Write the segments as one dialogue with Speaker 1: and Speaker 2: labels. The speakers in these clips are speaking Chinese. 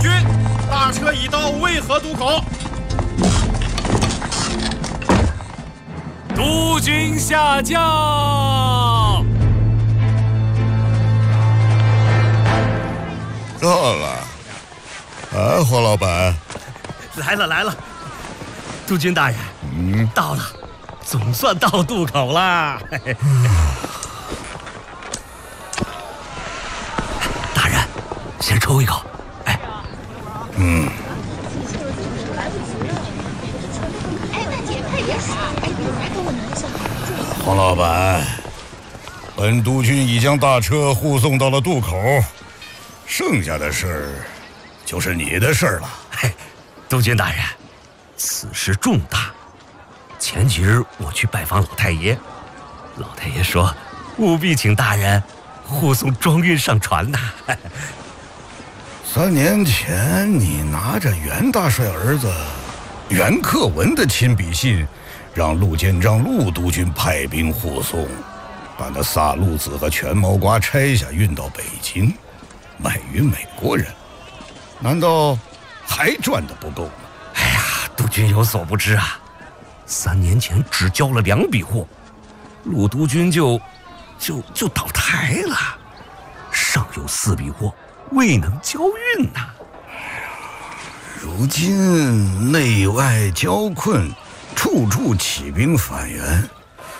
Speaker 1: 军，大车已到渭河渡口。
Speaker 2: 督军下降。
Speaker 3: 到了。黄老板。
Speaker 2: 来了。督军大人，到了，总算到渡口了。大人，先抽一口。
Speaker 3: 黄老板，本督军已将大车护送到了渡口，剩下的事儿就是你的事儿了。
Speaker 2: 督军大人，此事重大。前几日我去拜访老太爷，老太爷说务必请大人护送装运上船呐。
Speaker 3: 3年前，你拿着袁大帅儿子袁克文的亲笔信，让陆建章陆督军派兵护送，把那萨路子和全毛瓜拆下运到北京，卖与美国人。难道还赚得不够吗？
Speaker 2: 督军有所不知啊，3年前只交了2笔货，陆督军就倒台了，尚有4笔货未能交运呐。
Speaker 3: 如今内外交困，处处起兵反袁，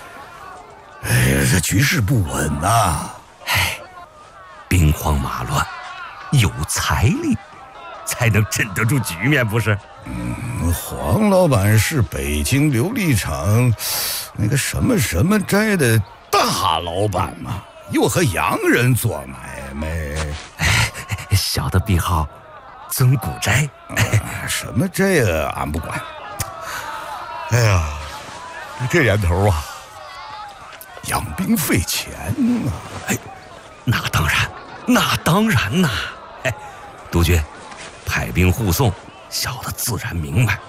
Speaker 3: 这局势不稳呐。
Speaker 2: 兵荒马乱，有财力才能镇得住局面，不是？
Speaker 3: 黄老板是北京琉璃厂那个什么斋的大老板嘛，又和洋人做买卖。
Speaker 2: 小的笔号曾古斋。
Speaker 3: 什么斋啊，俺不管。这年头啊，养兵费钱啊。
Speaker 2: 那当然呐。督军派兵护送，小的自然明白。